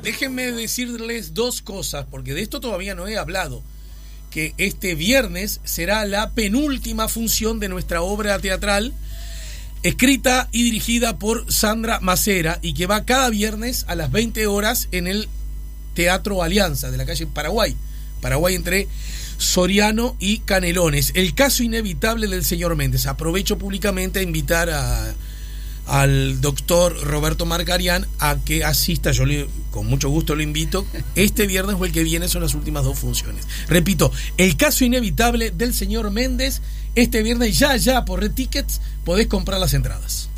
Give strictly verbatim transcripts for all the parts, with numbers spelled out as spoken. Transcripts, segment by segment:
déjenme decirles dos cosas, porque de esto todavía no he hablado. Que este viernes será la penúltima función de nuestra obra teatral, escrita y dirigida por Sandra Macera, y que va cada viernes a las veinte horas en el Teatro Alianza de la calle Paraguay. Paraguay entre Soriano y Canelones. El caso inevitable del señor Méndez. Aprovecho públicamente a invitar a, al doctor Roberto Marcarián a que asista. Yo le, con mucho gusto lo invito. Este viernes o el que viene son las últimas dos funciones. Repito, el caso inevitable del señor Méndez. Este viernes ya, ya por Red Tickets podés comprar las entradas.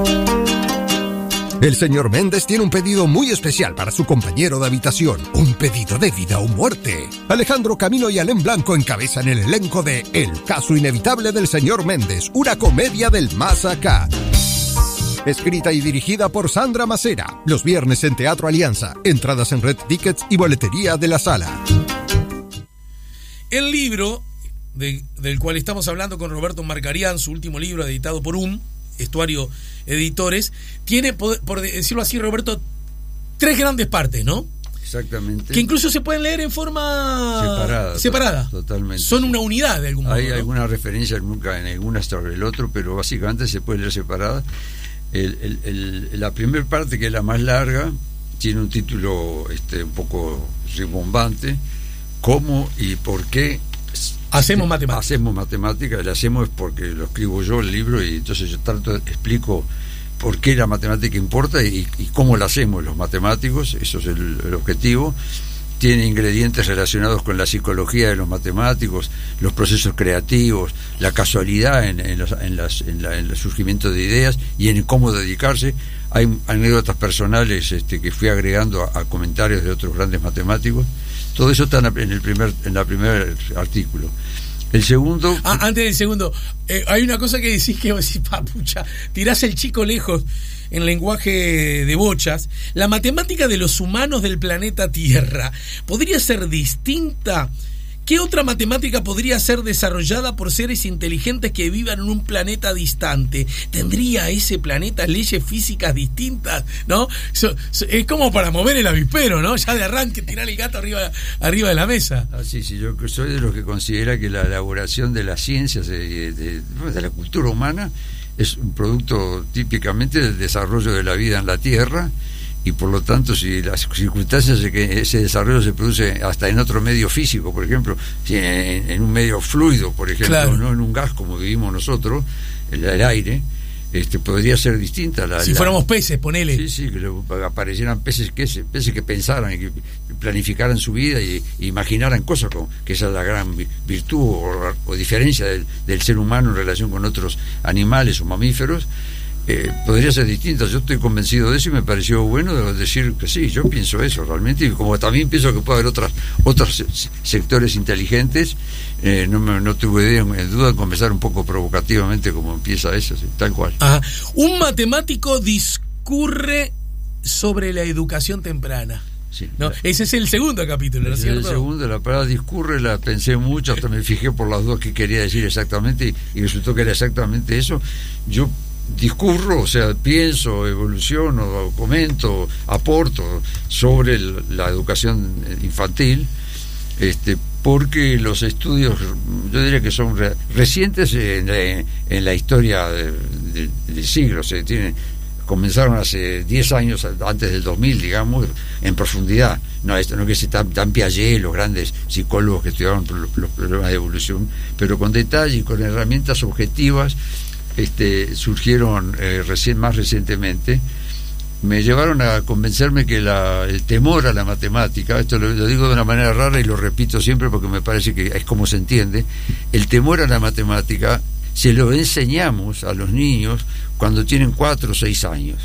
El señor Méndez tiene un pedido muy especial para su compañero de habitación. Un pedido de vida o muerte. Alejandro Camino y Alén Blanco encabezan el elenco de El caso inevitable del señor Méndez, una comedia del más acá. Escrita y dirigida por Sandra Macera. Los viernes en Teatro Alianza. Entradas en Red Tickets y boletería de la sala. El libro de, del cual estamos hablando con Roberto Marcarián, su último libro editado por U M, Estuario Editores, tiene, por, por decirlo así, Roberto, tres grandes partes, ¿no? Exactamente. Que incluso se pueden leer en forma separada. separada. Totalmente. Son una unidad de algún modo. Hay ¿no? alguna referencia nunca en alguna sobre el otro, pero básicamente se puede leer separada. El, el, el, la primera parte, que es la más larga, tiene un título este, un poco rimbombante: ¿Cómo y por qué hacemos matemáticas? Hacemos matemáticas. El hacemos es porque lo escribo yo el libro, y entonces yo trato, explico por qué la matemática importa y, y cómo la hacemos los matemáticos. Eso es el, el objetivo. Tiene ingredientes relacionados con la psicología de los matemáticos, los procesos creativos, la casualidad en, en, los, en, las, en, la, en el surgimiento de ideas y en cómo dedicarse. Hay anécdotas personales este, que fui agregando a, a comentarios de otros grandes matemáticos. Todo eso está en el primer, en la primer artículo. El segundo... Ah, antes del segundo, eh, hay una cosa que decís que vos decís, papucha, tirás el chico lejos en lenguaje de bochas. La matemática de los humanos del planeta Tierra podría ser distinta. ¿Qué otra matemática podría ser desarrollada por seres inteligentes que vivan en un planeta distante? ¿Tendría ese planeta leyes físicas distintas? ¿No? So, so, es como para mover el avispero, ¿no? Ya de arranque tirar el gato arriba, arriba de la mesa. Ah, sí, sí, yo soy de los que considera que la elaboración de las ciencias, de, de, de la cultura humana, es un producto típicamente del desarrollo de la vida en la Tierra, y por lo tanto, si las circunstancias de que ese desarrollo se produce hasta en otro medio físico, por ejemplo, si en, en un medio fluido, por ejemplo, claro, no en un gas como vivimos nosotros, el, el aire, este podría ser distinta. La, si la, fuéramos peces, ponele. Sí, sí, que aparecieran peces que, peces que pensaran y que planificaran su vida y, y imaginaran cosas, como que esa es la gran virtud o, o diferencia del, del ser humano en relación con otros animales o mamíferos. Eh, podría ser distinta. Yo estoy convencido de eso y me pareció bueno decir que sí, yo pienso eso realmente, y como también pienso que puede haber otras otros sectores inteligentes. eh, no, me, no tuve idea, en duda, de comenzar un poco provocativamente como empieza eso, sí, tal cual. Ajá. Un matemático discurre sobre la educación temprana. Sí, no, la, ese es el segundo capítulo, ¿no es cierto? El segundo, la palabra discurre la pensé mucho, hasta me fijé por las dos que quería decir exactamente, y, y resultó que era exactamente eso. Yo discurro, o sea, pienso, evoluciono, comento, aporto sobre el, la educación infantil, este, porque los estudios, yo diría que son re, recientes en, en, en la historia de, de, del siglo, o sea, tienen, comenzaron hace diez años, antes del dos mil, digamos, en profundidad. No, esto no que se tan, tan Piaget, los grandes psicólogos que estudiaron los, los problemas de evolución, pero con detalle y con herramientas objetivas. Este, surgieron eh, recién, más recientemente, me llevaron a convencerme que la, el temor a la matemática, esto lo, lo digo de una manera rara y lo repito siempre porque me parece que es como se entiende, el temor a la matemática se lo enseñamos a los niños cuando tienen cuatro o seis años.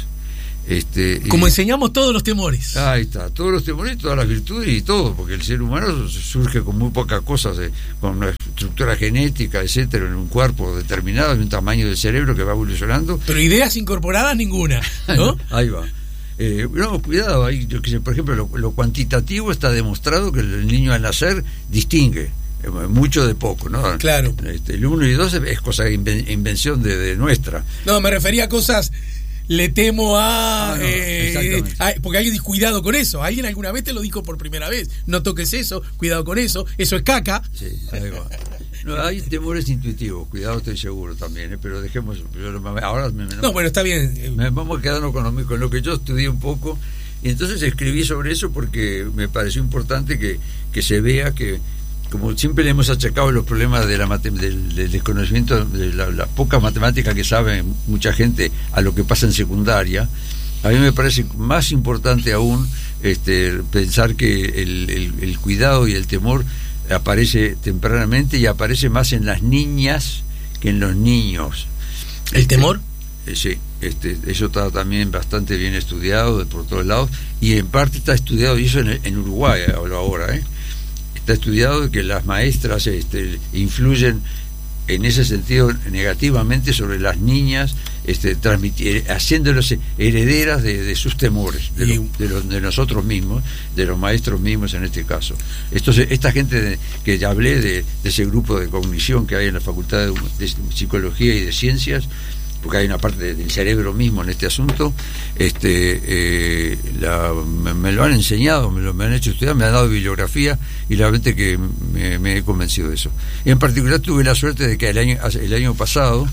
Este, como y, enseñamos todos los temores. Ahí está, todos los temores, todas las virtudes y todo, porque el ser humano surge con muy pocas cosas, eh, con una estructura genética, etcétera, en un cuerpo determinado, en un tamaño del cerebro que va evolucionando. Pero ideas incorporadas ninguna, ¿no? Ahí va. Eh, no, cuidado, ahí, yo que sé, por ejemplo, lo, lo cuantitativo está demostrado que el niño al nacer distingue eh, mucho de poco, ¿no? Claro. Este, el uno y dos es cosa de inven, invención de, de nuestra. No, me refería a cosas le temo a, Ah, no, eh, a... Porque alguien dice, cuidado con eso. Alguien alguna vez te lo dijo por primera vez. No toques eso, cuidado con eso. Eso es caca. Sí, ahí va. No, hay temores intuitivos, cuidado, estoy seguro también, ¿eh? Pero dejemos, ahora me, me, no, bueno, está bien. Me, vamos a quedarnos con lo, con lo que yo estudié un poco, y entonces escribí sobre eso porque me pareció importante que, que se vea que, como siempre le hemos achacado los problemas de la mate, del, del desconocimiento, de la, la poca matemática que sabe mucha gente a lo que pasa en secundaria, a mí me parece más importante aún este, pensar que el, el, el cuidado y el temor aparece tempranamente y aparece más en las niñas que en los niños. ¿El este, temor? Eh, sí, este, eso está también bastante bien estudiado de por todos lados, y en parte está estudiado, y eso en, en Uruguay hablo ahora, ¿eh? Está estudiado que las maestras este, influyen en ese sentido negativamente sobre las niñas, este, transmitir, haciéndolas herederas de, de sus temores, de, lo, de, lo, de nosotros mismos, de los maestros mismos en este caso. Esto, esta gente de, que ya hablé de, de ese grupo de cognición que hay en la Facultad de, de Psicología y de Ciencias, porque hay una parte del cerebro mismo en este asunto, este, eh, la, me, me lo han enseñado, me lo me han hecho estudiar, me han dado bibliografía, y la verdad que me, me he convencido de eso. Y en particular tuve la suerte de que el año, el año pasado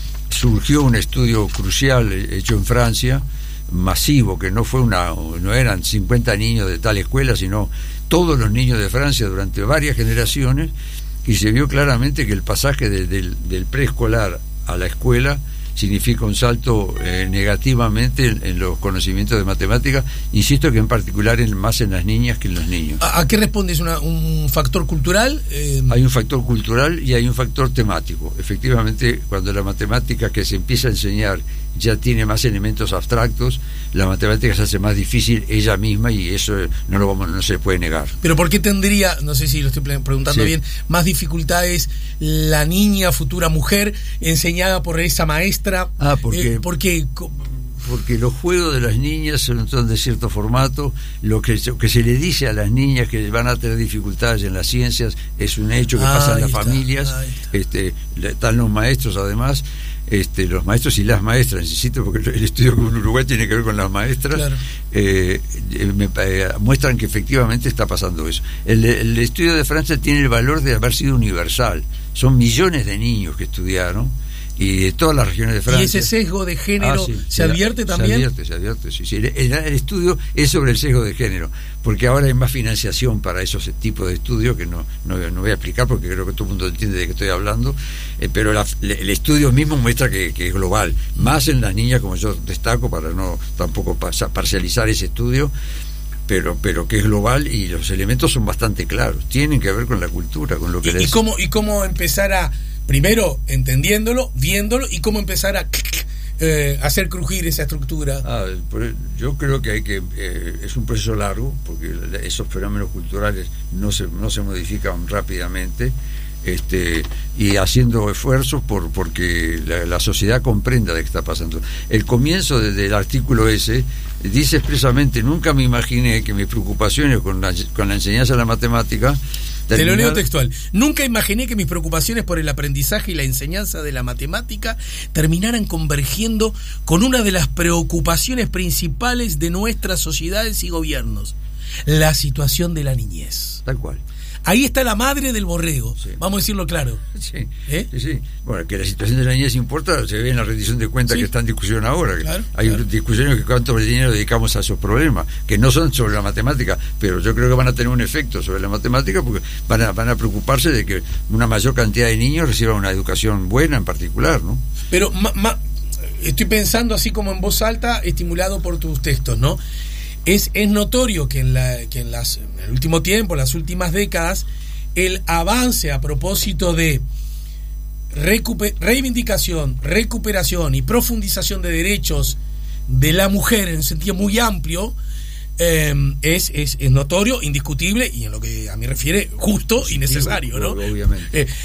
surgió un estudio crucial hecho en Francia, masivo, que no fue una, no eran cincuenta niños de tal escuela, sino todos los niños de Francia durante varias generaciones, y se vio claramente que el pasaje de, del, del preescolar a la escuela significa un salto eh, negativamente en, en los conocimientos de matemáticas, insisto que en particular en, más en las niñas que en los niños. ¿A, a qué responde? ¿Es una, un factor cultural? Eh... Hay un factor cultural y hay un factor temático. Efectivamente, cuando la matemática que se empieza a enseñar ya tiene más elementos abstractos, la matemática se hace más difícil ella misma, y eso no lo vamos, no se puede negar. Pero ¿por qué tendría, no sé si lo estoy preguntando sí. bien, más dificultades la niña, futura mujer, enseñada por esa maestra? Ah, porque... Eh, porque porque los juegos de las niñas son, son de cierto formato. Lo que, que se le dice a las niñas que van a tener dificultades en las ciencias es un hecho que ah, pasa en las está, familias. Este, están los maestros además, este, los maestros y las maestras, insisto, porque el estudio en Uruguay tiene que ver con las maestras. Claro. eh, me, eh, muestran que efectivamente está pasando eso. El, el estudio de Francia tiene el valor de haber sido universal. Son millones de niños que estudiaron, y de todas las regiones de Francia. ¿Y ese sesgo de género ah, sí, se, se advierte también? Se advierte, se advierte, sí, sí. El, el, el estudio es sobre el sesgo de género, porque ahora hay más financiación para esos tipos de estudios que no, no, no voy a explicar porque creo que todo el mundo entiende de qué estoy hablando, eh, pero la, el estudio mismo muestra que, que es global, más en las niñas, como yo destaco, para no tampoco parcializar ese estudio, pero pero que es global, y los elementos son bastante claros, tienen que ver con la cultura, con lo que ¿Y, les... y cómo y cómo empezar a, primero entendiéndolo, viéndolo, y cómo empezar a eh, hacer crujir esa estructura? Ah, yo creo que hay que eh, es un proceso largo, porque esos fenómenos culturales no se no se modifican rápidamente, este y haciendo esfuerzos por porque la, la sociedad comprenda de qué está pasando. El comienzo de, del artículo ese dice expresamente: nunca me imaginé que mis preocupaciones con la, con la enseñanza de la matemática Te lo leo textual. Nunca imaginé que mis preocupaciones por el aprendizaje y la enseñanza de la matemática terminaran convergiendo con una de las preocupaciones principales de nuestras sociedades y gobiernos: la situación de la niñez. Tal cual. Ahí está la madre del borrego, sí. Vamos a decirlo claro. Sí, ¿Eh? sí, sí. Bueno, que la situación de la niñez importa, se ve en la rendición de cuentas, sí, que está en discusión ahora. Claro, Hay claro. discusiones que cuánto dinero dedicamos a esos problemas, que no son sobre la matemática, pero yo creo que van a tener un efecto sobre la matemática, porque van a, van a preocuparse de que una mayor cantidad de niños reciban una educación buena en particular, ¿no? Pero ma, ma, estoy pensando así como en voz alta, estimulado por tus textos, ¿no? Es, es notorio que, en, la, que en, las, en el último tiempo, en las últimas décadas, el avance a propósito de recuper, reivindicación, recuperación y profundización de derechos de la mujer en un sentido muy amplio eh, es, es, es notorio, indiscutible, y en lo que a mí refiere justo y necesario, ¿no? Obviamente. Eh,